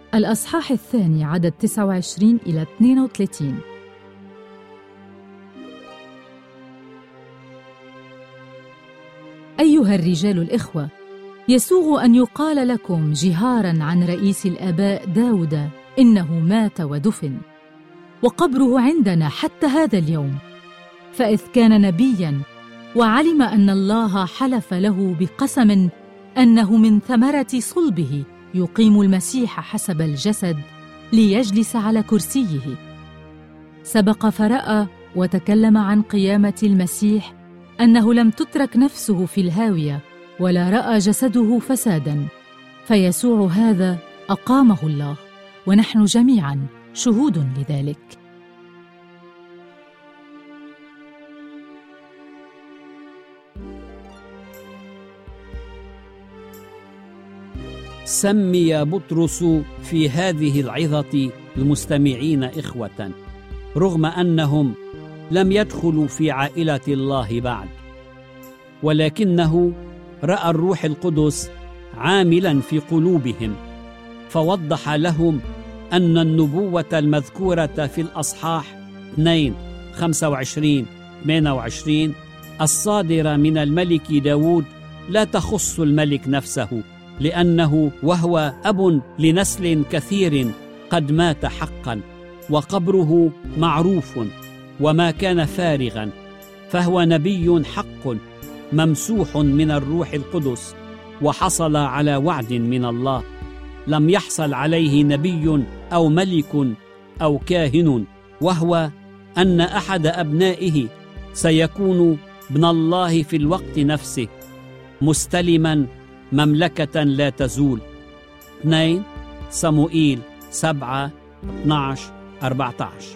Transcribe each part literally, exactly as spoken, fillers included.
الأصحاح الثاني عدد تسعة وعشرين إلى اثنين وثلاثين. أيها الرجال الإخوة، يسوغ أن يقال لكم جهاراً عن رئيس الآباء داود إنه مات ودفن، وقبره عندنا حتى هذا اليوم. فإذ كان نبياً وعلم أن الله حلف له بقسم أنه من ثمرة صلبه يقيم المسيح حسب الجسد ليجلس على كرسيه، سبق فرأى وتكلم عن قيامة المسيح أنه لم تترك نفسه في الهاوية ولا رأى جسده فسادا، فيسوع هذا أقامه الله، ونحن جميعا شهود لذلك. سمي بطرس في هذه العظة المستمعين إخوة، رغم أنهم لم يدخلوا في عائلة الله بعد، ولكنه رأى الروح القدس عاملا في قلوبهم، فوضح لهم أن النبوة المذكورة في الأصحاح اثنين خمسة وعشرين ثمانية وعشرين الصادرة من الملك داود لا تخص الملك نفسه، لأنه وهو أب لنسل كثير قد مات حقا، وقبره معروف وما كان فارغا، فهو نبي حق ممسوح من الروح القدس، وحصل على وعد من الله لم يحصل عليه نبي أو ملك أو كاهن، وهو أن أحد أبنائه سيكون ابن الله في الوقت نفسه، مستلما مملكة لا تزول. اثنين صموئيل سبعة اثني عشر أربعة عشر.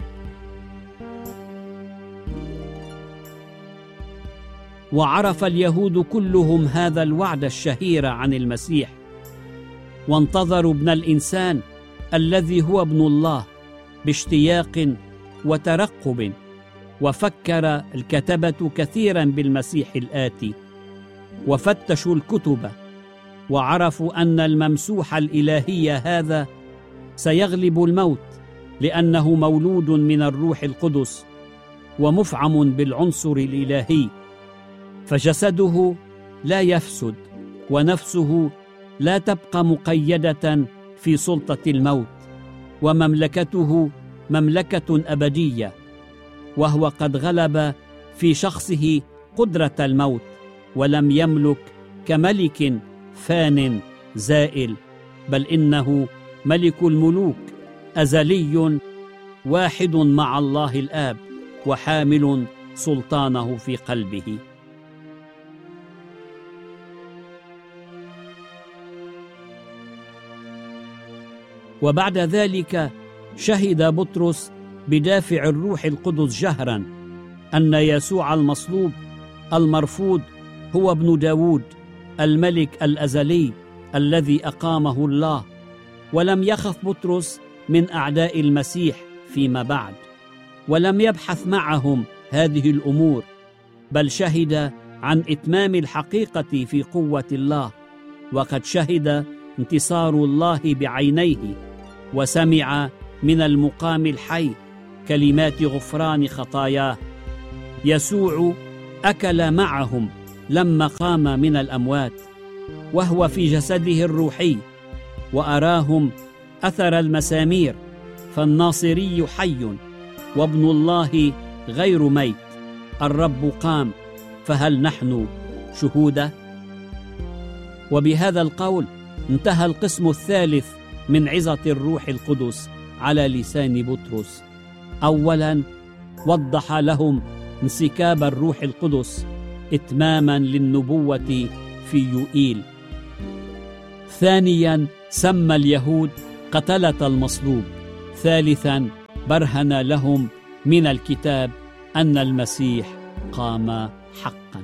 وعرف اليهود كلهم هذا الوعد الشهير عن المسيح، وانتظروا ابن الإنسان الذي هو ابن الله باشتياق وترقب، وفكر الكتبة كثيرا بالمسيح الآتي، وفتشوا الكتب وعرفوا أن الممسوح الإلهي هذا سيغلب الموت، لأنه مولود من الروح القدس ومفعم بالعنصر الإلهي، فجسده لا يفسد ونفسه لا تبقى مقيدة في سلطة الموت، ومملكته مملكة أبدية، وهو قد غلب في شخصه قدرة الموت، ولم يملك كملك فان زائل، بل إنه ملك الملوك أزلي واحد مع الله الآب، وحامل سلطانه في قلبه. وبعد ذلك شهد بطرس بدافع الروح القدس جهرا أن يسوع المصلوب المرفوض هو ابن داود الملك الأزلي الذي أقامه الله، ولم يخف بطرس من أعداء المسيح فيما بعد، ولم يبحث معهم هذه الأمور، بل شهد عن إتمام الحقيقة في قوة الله، وقد شهد انتصار الله بعينيه، وسمع من المقام الحي كلمات غفران خطاياه. يسوع أكل معهم لما قام من الأموات وهو في جسده الروحي، وأراهم أثر المسامير، فالناصري حي وابن الله غير ميت، الرب قام، فهل نحن شهوده؟ وبهذا القول انتهى القسم الثالث من عظة الروح القدس على لسان بطرس. أولا وضح لهم انسكاب الروح القدس إتماما للنبوة في يوئيل. ثانيا سمى اليهود قتلة المصلوب. ثالثا برهن لهم من الكتاب أن المسيح قام حقا.